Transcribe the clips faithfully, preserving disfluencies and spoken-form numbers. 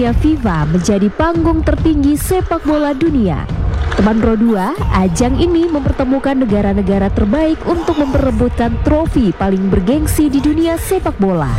dunia FIFA menjadi panggung tertinggi sepak bola dunia. Teman Pro dua, ajang ini mempertemukan negara-negara terbaik untuk memperebutkan trofi paling bergengsi di dunia sepak bola.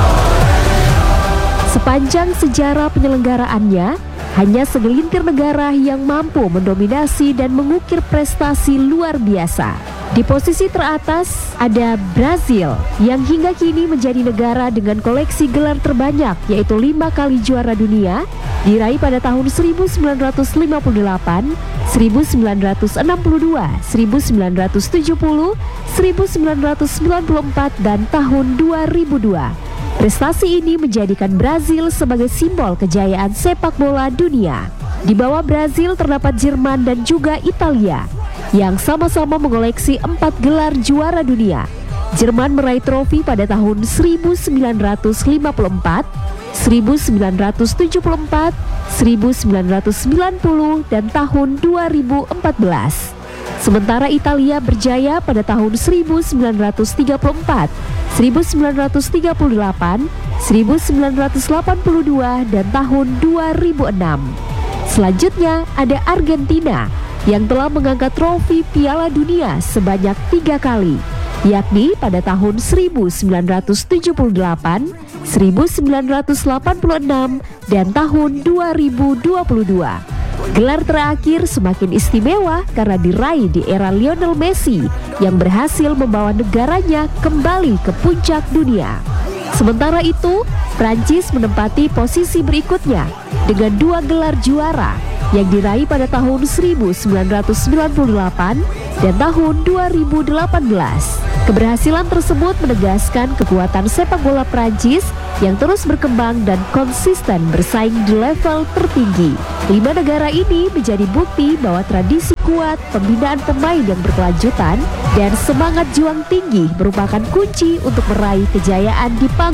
Sepanjang sejarah penyelenggaraannya, hanya segelintir negara yang mampu mendominasi dan mengukir prestasi luar biasa. Di posisi teratas ada Brazil yang hingga kini menjadi negara dengan koleksi gelar terbanyak, yaitu lima kali juara dunia, diraih pada tahun seribu sembilan ratus lima puluh delapan, seribu sembilan ratus enam puluh dua, seribu sembilan ratus tujuh puluh, seribu sembilan ratus sembilan puluh empat, dan tahun dua ribu dua. Prestasi ini menjadikan Brazil sebagai simbol kejayaan sepak bola dunia. Di bawah Brazil terdapat Jerman dan juga Italia yang sama-sama mengoleksi empat gelar juara dunia. Jerman meraih trofi pada tahun seribu sembilan ratus lima puluh empat, seribu sembilan ratus tujuh puluh empat, seribu sembilan ratus sembilan puluh, dan tahun dua ribu empat belas. Sementara Italia berjaya pada tahun seribu sembilan ratus tiga puluh empat, seribu sembilan ratus tiga puluh delapan, seribu sembilan ratus delapan puluh dua, dan tahun dua ribu enam. Selanjutnya ada Argentina yang telah mengangkat trofi Piala Dunia sebanyak tiga kali, yakni pada tahun seribu sembilan ratus tujuh puluh delapan, seribu sembilan ratus delapan puluh enam, dan tahun dua ribu dua puluh dua. Gelar terakhir semakin istimewa karena diraih di era Lionel Messi yang berhasil membawa negaranya kembali ke puncak dunia. Sementara itu, Prancis menempati posisi berikutnya dengan dua gelar juara yang diraih pada tahun seribu sembilan ratus sembilan puluh delapan dan tahun dua ribu delapan belas. Keberhasilan tersebut menegaskan kekuatan sepak bola Prancis yang terus berkembang dan konsisten bersaing di level tertinggi. Lima negara ini menjadi bukti bahwa tradisi kuat, pembinaan pemain yang berkelanjutan, dan semangat juang tinggi merupakan kunci untuk meraih kejayaan di panggung